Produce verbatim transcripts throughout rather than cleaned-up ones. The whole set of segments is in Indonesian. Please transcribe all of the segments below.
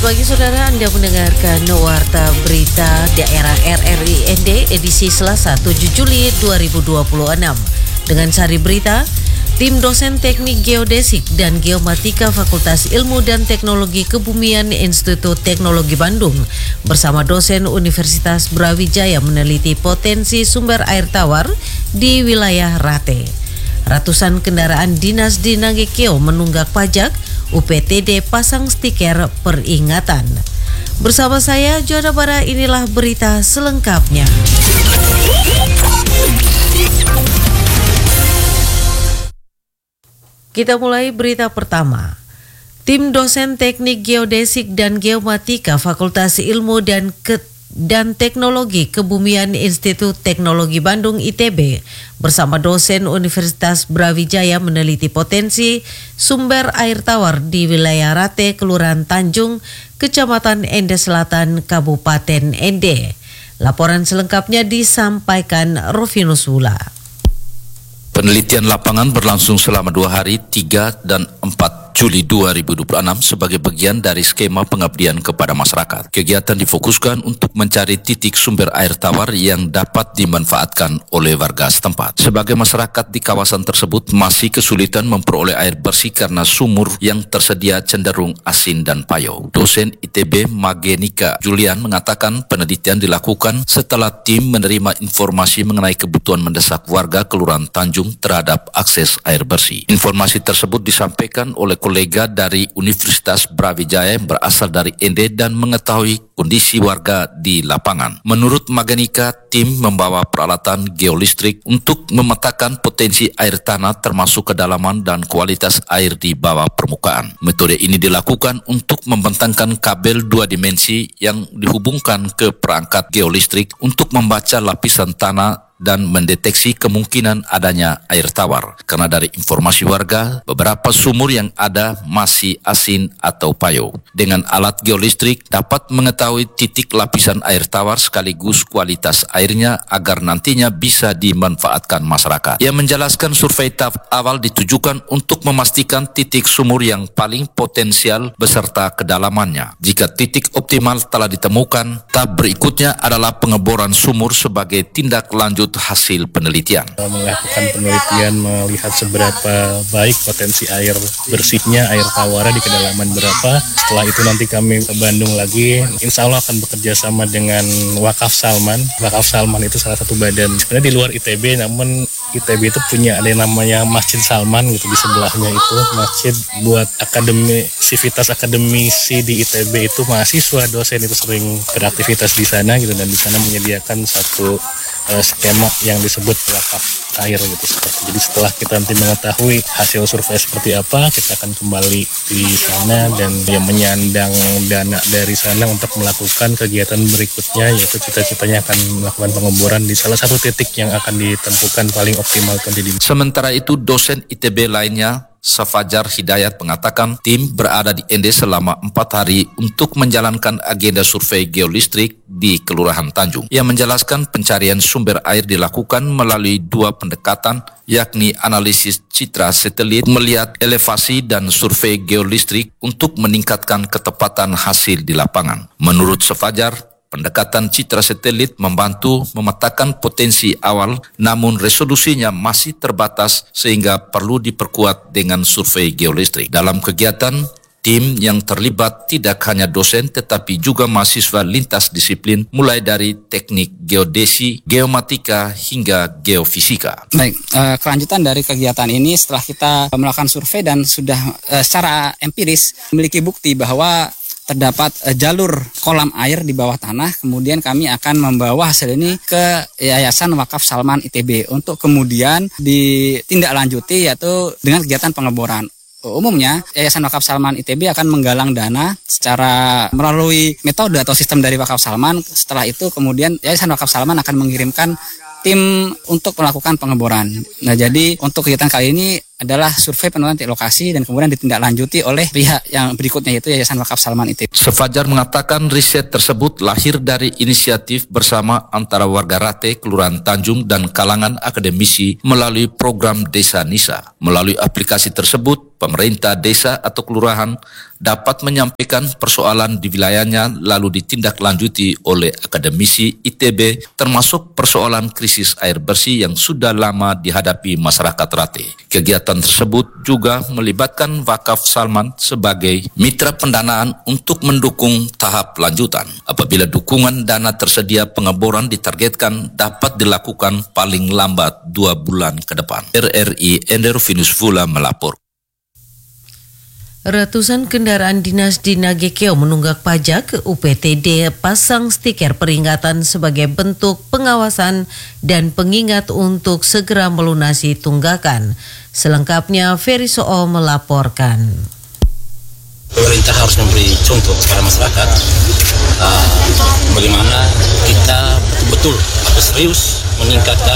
Bagi saudara, Anda mendengarkan Warta Berita Daerah R R I N D edisi Selasa tujuh Juli dua ribu dua puluh enam. Dengan sari berita, tim dosen teknik geodesik dan geomatika Fakultas Ilmu dan Teknologi Kebumian Institut Teknologi Bandung bersama dosen Universitas Brawijaya meneliti potensi sumber air tawar di wilayah Rate. Ratusan kendaraan dinas di Nagekeo menunggak pajak, U P T D pasang stiker peringatan. Bersama saya, Joda Bara, inilah berita selengkapnya. Kita mulai berita pertama. Tim dosen teknik geodesik dan geomatika Fakultas Ilmu dan Ke dan Teknologi Kebumian Institut Teknologi Bandung I T B bersama dosen Universitas Brawijaya meneliti potensi sumber air tawar di wilayah Rate, Kelurahan Tanjung, Kecamatan Ende Selatan, Kabupaten Ende. Laporan selengkapnya disampaikan Rovinus Wula. Penelitian lapangan berlangsung selama dua hari, tiga dan empat Juli dua ribu dua puluh enam sebagai bagian dari skema pengabdian kepada masyarakat. Kegiatan difokuskan untuk mencari titik sumber air tawar yang dapat dimanfaatkan oleh warga setempat. Sebagai masyarakat di kawasan tersebut masih kesulitan memperoleh air bersih karena sumur yang tersedia cenderung asin dan payau. Dosen I T B Magenika Julian mengatakan penelitian dilakukan setelah tim menerima informasi mengenai kebutuhan mendesak warga Kelurahan Tanjung terhadap akses air bersih. Informasi tersebut disampaikan oleh kolega dari Universitas Brawijaya yang berasal dari Ende dan mengetahui kondisi warga di lapangan. Menurut Magenika, tim membawa peralatan geolistrik untuk memetakan potensi air tanah termasuk kedalaman dan kualitas air di bawah permukaan. Metode ini dilakukan untuk membentangkan kabel dua dimensi yang dihubungkan ke perangkat geolistrik untuk membaca lapisan tanah dan mendeteksi kemungkinan adanya air tawar. Karena dari informasi warga, beberapa sumur yang ada masih asin atau payau. Dengan alat geolistrik dapat mengetahui titik lapisan air tawar sekaligus kualitas airnya agar nantinya bisa dimanfaatkan masyarakat. Ia menjelaskan survei tahap awal ditujukan untuk memastikan titik sumur yang paling potensial beserta kedalamannya. Jika titik optimal telah ditemukan, tahap berikutnya adalah pengeboran sumur sebagai tindak lanjut hasil penelitian. Melakukan penelitian melihat seberapa baik potensi air bersihnya, air tawarnya di kedalaman berapa. Setelah itu nanti kami ke Bandung lagi. Insya Allah akan bekerja sama dengan Wakaf Salman. Wakaf Salman itu salah satu badan sebenarnya di luar I T B, namun I T B itu punya ada yang namanya Masjid Salman gitu di sebelahnya itu. Masjid buat akademi, sivitas akademisi di I T B itu mahasiswa, dosen itu sering beraktivitas di sana gitu, dan di sana menyediakan satu uh, skema yang disebut wakaf air gitu seperti. Jadi setelah kita nanti mengetahui hasil survei seperti apa, kita akan kembali di sana dan yang menyandang dana dari sana untuk melakukan kegiatan berikutnya, yaitu cita-citanya akan melakukan pengeboran di salah satu titik yang akan ditentukan paling optimal nanti di. Sementara itu dosen I T B lainnya Safajar Hidayat mengatakan tim berada di Ende selama empat hari untuk menjalankan agenda survei geolistrik di Kelurahan Tanjung. Ia menjelaskan pencarian sumber air dilakukan melalui dua pendekatan, yakni analisis citra satelit melihat elevasi dan survei geolistrik untuk meningkatkan ketepatan hasil di lapangan. Menurut Safajar, pendekatan citra satelit membantu memetakan potensi awal, namun resolusinya masih terbatas sehingga perlu diperkuat dengan survei geolistrik. Dalam kegiatan, tim yang terlibat tidak hanya dosen tetapi juga mahasiswa lintas disiplin mulai dari teknik geodesi, geomatika hingga geofisika. Baik, eh, kelanjutan dari kegiatan ini setelah kita melakukan survei dan sudah eh, secara empiris memiliki bukti bahwa terdapat uh, jalur kolam air di bawah tanah, kemudian kami akan membawa hasil ini ke Yayasan Wakaf Salman I T B untuk kemudian ditindaklanjuti yaitu dengan kegiatan pengeboran. Umumnya Yayasan Wakaf Salman I T B akan menggalang dana secara melalui metode atau sistem dari Wakaf Salman. Setelah itu kemudian Yayasan Wakaf Salman akan mengirimkan tim untuk melakukan pengeboran. Nah, jadi untuk kegiatan kali ini adalah survei penelusuran titik lokasi dan kemudian ditindaklanjuti oleh pihak yang berikutnya yaitu Yayasan Wakaf Salman I T B. Safajar mengatakan riset tersebut lahir dari inisiatif bersama antara warga Rate, Kelurahan Tanjung dan kalangan akademisi melalui program Desa Nisa. Melalui aplikasi tersebut, pemerintah desa atau kelurahan dapat menyampaikan persoalan di wilayahnya lalu ditindaklanjuti oleh akademisi I T B, termasuk persoalan krisis air bersih yang sudah lama dihadapi masyarakat Rate. Kegiatan tersebut juga melibatkan Wakaf Salman sebagai mitra pendanaan untuk mendukung tahap lanjutan. Apabila dukungan dana tersedia, pengeboran ditargetkan dapat dilakukan paling lambat dua bulan ke depan. R R I Endervinus Vula melapor. Ratusan kendaraan dinas di Nagekeo menunggak pajak. U P T D pasang stiker peringatan sebagai bentuk pengawasan dan pengingat untuk segera melunasi tunggakan. Selengkapnya Ferry Soo melaporkan. Pemerintah harus memberi contoh kepada masyarakat uh, bagaimana kita betul-betul atau serius meningkatkan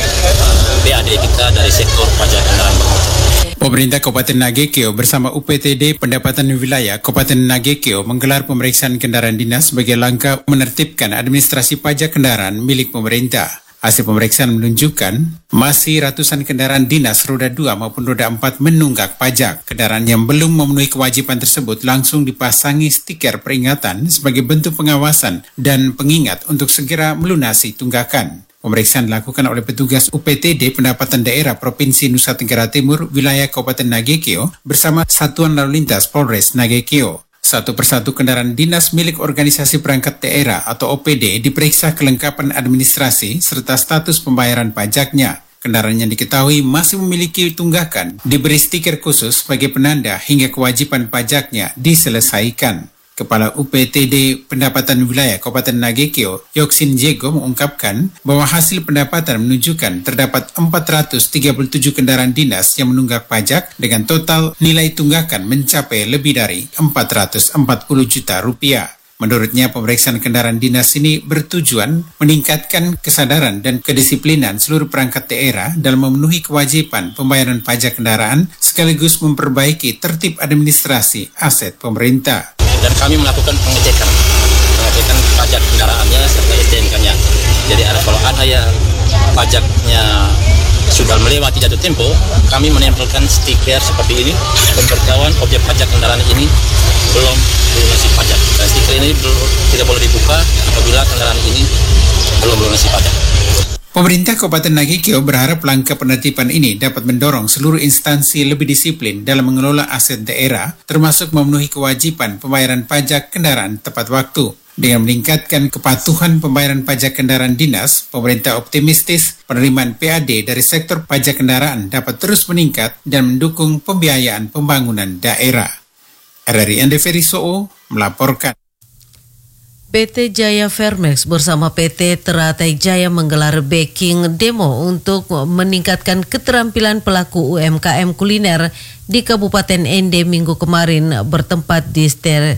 uh, B A D kita dari sektor pajak kendaraan bermotor. Pemerintah Kabupaten Nagekeo bersama U P T D Pendapatan Wilayah Kabupaten Nagekeo menggelar pemeriksaan kendaraan dinas sebagai langkah menertibkan administrasi pajak kendaraan milik pemerintah. Hasil pemeriksaan menunjukkan masih ratusan kendaraan dinas roda dua maupun roda empat menunggak pajak. Kendaraan yang belum memenuhi kewajiban tersebut langsung dipasangi stiker peringatan sebagai bentuk pengawasan dan pengingat untuk segera melunasi tunggakan. Pemeriksaan dilakukan oleh petugas U P T D Pendapatan Daerah Provinsi Nusa Tenggara Timur wilayah Kabupaten Nagekeo bersama Satuan Lalu Lintas Polres Nagekeo. Satu persatu kendaraan dinas milik organisasi perangkat daerah atau O P D diperiksa kelengkapan administrasi serta status pembayaran pajaknya. Kendaraan yang diketahui masih memiliki tunggakan diberi stiker khusus sebagai penanda hingga kewajiban pajaknya diselesaikan. Kepala U P T D Pendapatan Wilayah Kabupaten Nagekeo, Yoksin Jego mengungkapkan bahwa hasil pendapatan menunjukkan terdapat empat ratus tiga puluh tujuh kendaraan dinas yang menunggak pajak dengan total nilai tunggakan mencapai lebih dari empat ratus empat puluh juta rupiah. Menurutnya, pemeriksaan kendaraan dinas ini bertujuan meningkatkan kesadaran dan kedisiplinan seluruh perangkat daerah dalam memenuhi kewajiban pembayaran pajak kendaraan sekaligus memperbaiki tertib administrasi aset pemerintah. Dan kami melakukan pengecekan, pengecekan pajak kendaraannya serta S T N K-nya. Jadi ada kalau ada yang pajaknya sudah melewati jatuh tempo, kami menempelkan stiker seperti ini, pemberitahuan objek pajak kendaraan ini belum melunasi pajak. Dan stiker ini belum, tidak boleh dibuka apabila kendaraan ini belum melunasi pajak. Pemerintah Kabupaten Nagekeo berharap langkah penertiban ini dapat mendorong seluruh instansi lebih disiplin dalam mengelola aset daerah, termasuk memenuhi kewajiban pembayaran pajak kendaraan tepat waktu. Dengan meningkatkan kepatuhan pembayaran pajak kendaraan dinas, pemerintah optimistis penerimaan P A D dari sektor pajak kendaraan dapat terus meningkat dan mendukung pembiayaan pembangunan daerah. R R I Ferry Soo melaporkan. P T Jaya Fermex bersama P T Teratai Jaya menggelar baking demo untuk meningkatkan keterampilan pelaku U M K M kuliner di Kabupaten Ende minggu kemarin bertempat di Ster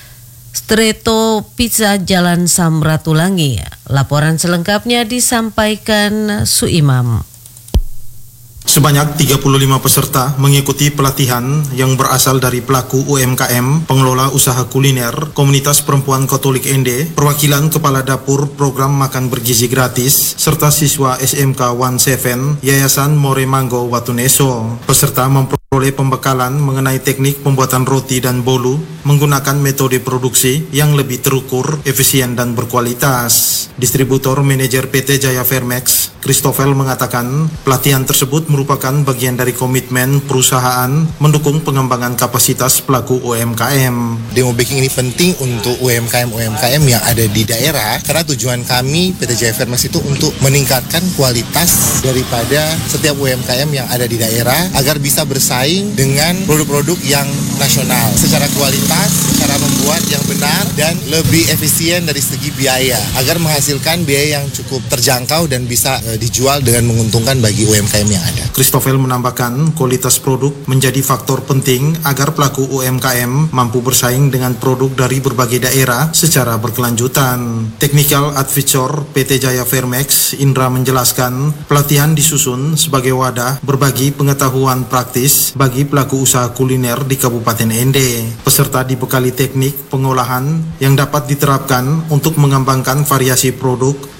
Streto Pizza Jalan Samratulangi. Laporan selengkapnya disampaikan Suimam. Sebanyak tiga puluh lima peserta mengikuti pelatihan yang berasal dari pelaku U M K M, pengelola usaha kuliner, komunitas perempuan Katolik Ende, perwakilan kepala dapur program makan bergizi gratis, serta siswa S M K tujuh Yayasan More Manggo Watuneso. Peserta memperoleh pembekalan mengenai teknik pembuatan roti dan bolu menggunakan metode produksi yang lebih terukur, efisien dan berkualitas. Distributor manajer P T Jaya Fermex, Christopher mengatakan pelatihan tersebut merupakan bagian dari komitmen perusahaan mendukung pengembangan kapasitas pelaku U M K M. Demo baking ini penting untuk U M K M-U M K M yang ada di daerah karena tujuan kami P T Jaya Fermex itu untuk meningkatkan kualitas daripada setiap U M K M yang ada di daerah agar bisa bersaing dengan produk-produk yang nasional secara kualitas, cara membuat yang benar dan lebih efisien dari segi biaya agar menghasilkan biaya yang cukup terjangkau dan bisa e, dijual dengan menguntungkan bagi U M K M yang ada. Christopher menambahkan kualitas produk menjadi faktor penting agar pelaku U M K M mampu bersaing dengan produk dari berbagai daerah secara berkelanjutan. Technical Advisor P T Jaya Fermex, Indra menjelaskan pelatihan disusun sebagai wadah berbagi pengetahuan praktis bagi pelaku usaha kuliner di Kabupaten Ende. Peserta dibekali teknik pengolahan yang dapat diterapkan untuk mengembangkan variasi produk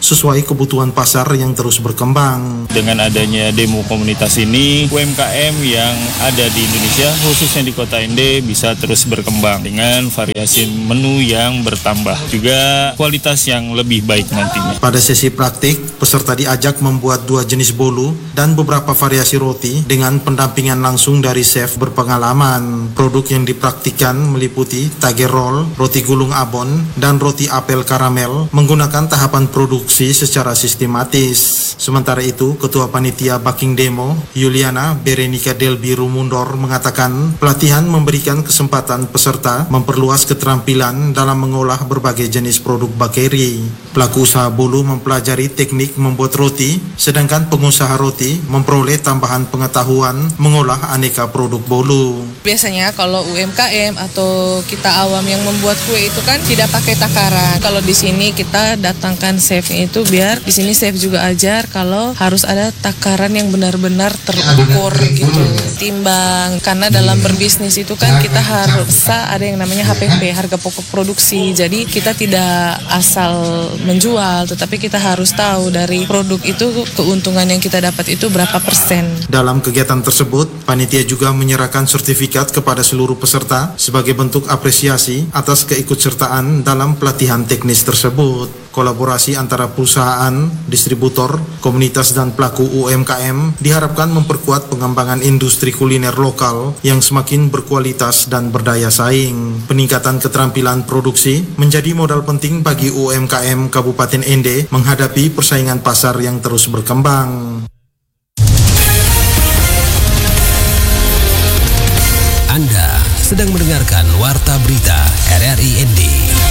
sesuai kebutuhan pasar yang terus berkembang. Dengan adanya demo komunitas ini, U M K M yang ada di Indonesia, khususnya di Kota Ende, bisa terus berkembang dengan variasi menu yang bertambah, juga kualitas yang lebih baik nantinya. Pada sesi praktik, peserta diajak membuat dua jenis bolu dan beberapa variasi roti dengan pendampingan langsung dari chef berpengalaman. Produk yang dipraktikkan meliputi tage roll, roti gulung abon, dan roti apel karamel menggunakan tahapan produksi secara sistematis. Sementara itu, Ketua Panitia Baking Demo, Yuliana Berenika Delbi Rumundor, mengatakan pelatihan memberikan kesempatan peserta memperluas keterampilan dalam mengolah berbagai jenis produk bakeri. Pelaku usaha bolu mempelajari teknik membuat roti, sedangkan pengusaha roti memperoleh tambahan pengetahuan mengolah aneka produk bolu. Biasanya kalau U M K M atau kita awam yang membuat kue itu kan tidak pakai takaran. Kalau di sini kita datangkan chef itu biar di sini chef juga ajar kalau harus ada takaran yang benar-benar terukur gitu, timbang. Karena dalam berbisnis itu kan kita harus ada yang namanya H P P, harga pokok produksi. Jadi kita tidak asal menjual, tetapi kita harus tahu dari produk itu keuntungan yang kita dapat itu berapa persen. Dalam kegiatan tersebut, panitia juga menyerahkan sertifikat kepada seluruh peserta sebagai bentuk apresiasi atas keikutsertaan dalam pelatihan teknis tersebut. Kolaborasi antara perusahaan, distributor, komunitas dan pelaku U M K M diharapkan memperkuat pengembangan industri kuliner lokal yang semakin berkualitas dan berdaya saing. Peningkatan keterampilan produksi menjadi modal penting bagi U M K M Kabupaten Ende menghadapi persaingan pasar yang terus berkembang. Anda sedang mendengarkan Warta Berita R R I N D.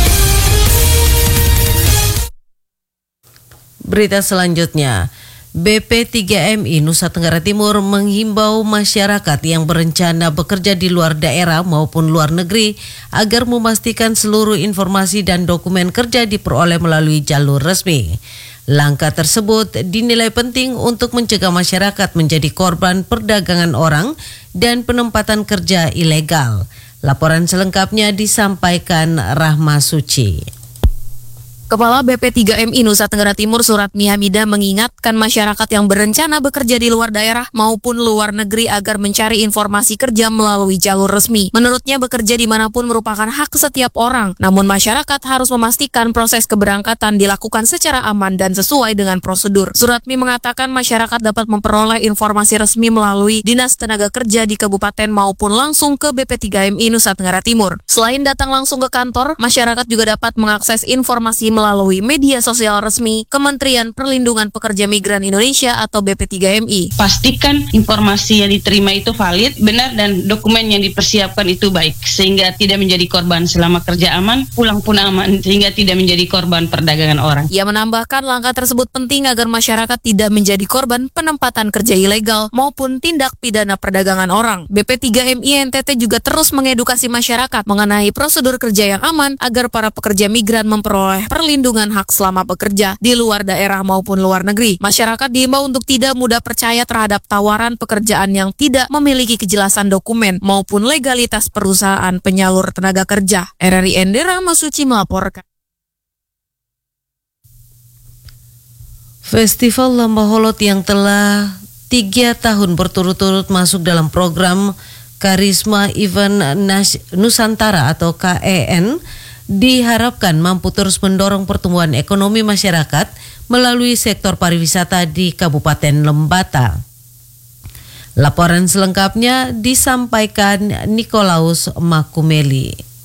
Berita selanjutnya, B P tiga M I Nusa Tenggara Timur menghimbau masyarakat yang berencana bekerja di luar daerah maupun luar negeri agar memastikan seluruh informasi dan dokumen kerja diperoleh melalui jalur resmi. Langkah tersebut dinilai penting untuk mencegah masyarakat menjadi korban perdagangan orang dan penempatan kerja ilegal. Laporan selengkapnya disampaikan Rahma Suci. Kepala B P tiga M I Nusa Tenggara Timur Suratmi Hamidah mengingatkan masyarakat yang berencana bekerja di luar daerah maupun luar negeri agar mencari informasi kerja melalui jalur resmi. Menurutnya bekerja dimanapun merupakan hak setiap orang, namun masyarakat harus memastikan proses keberangkatan dilakukan secara aman dan sesuai dengan prosedur. Suratmi mengatakan masyarakat dapat memperoleh informasi resmi melalui Dinas Tenaga Kerja di kabupaten maupun langsung ke B P tiga M I Nusa Tenggara Timur. Selain datang langsung ke kantor, masyarakat juga dapat mengakses informasi melalui media sosial resmi Kementerian Perlindungan Pekerja Migran Indonesia atau B P tiga M I. Pastikan informasi yang diterima itu valid, benar, dan dokumen yang dipersiapkan itu baik, sehingga tidak menjadi korban. Selama kerja aman, pulang pun aman, sehingga tidak menjadi korban perdagangan orang. Ia menambahkan langkah tersebut penting agar masyarakat tidak menjadi korban penempatan kerja ilegal maupun tindak pidana perdagangan orang. B P tiga M I N T T juga terus mengedukasi masyarakat mengenai prosedur kerja yang aman agar para pekerja migran memperoleh perlindungan hak selama bekerja di luar daerah maupun luar negeri. Masyarakat diimbau untuk tidak mudah percaya terhadap tawaran pekerjaan yang tidak memiliki kejelasan dokumen maupun legalitas perusahaan penyalur tenaga kerja. R R I N D Rahma Suci melaporkan. Festival Lamba Holot yang telah tiga tahun berturut-turut masuk dalam program Karisma Event Nusantara atau K E N diharapkan mampu terus mendorong pertumbuhan ekonomi masyarakat melalui sektor pariwisata di Kabupaten Lembata. Laporan selengkapnya disampaikan Nikolaus Makumeli.